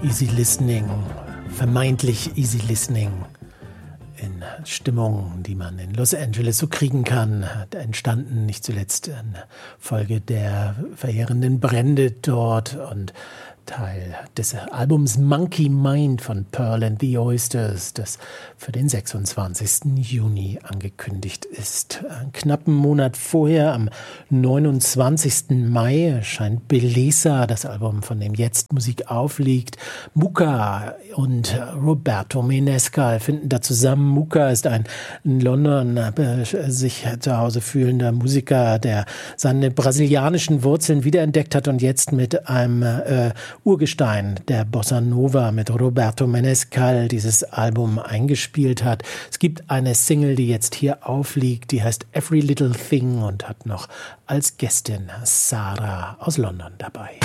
Easy Listening, vermeintlich Easy Listening in Stimmung, die man in Los Angeles so kriegen kann, entstanden nicht zuletzt in Folge der verheerenden Brände dort und Teil des Albums Monkey Mind von Pearl and the Oysters, das für den 26. Juni angekündigt ist. Einen knappen Monat vorher, am 29. Mai, erscheint Beleza, das Album, von dem jetzt Musik aufliegt. Muka und Roberto Menescal finden da zusammen. Muka ist ein in London sich zu Hause fühlender Musiker, der seine brasilianischen Wurzeln wiederentdeckt hat und jetzt mit einem Urgestein der Bossa Nova mit Roberto Menescal dieses Album eingespielt hat. Es gibt eine Single, die jetzt hier aufliegt, die heißt Every Little Thing und hat noch als Gästin Sarah aus London dabei.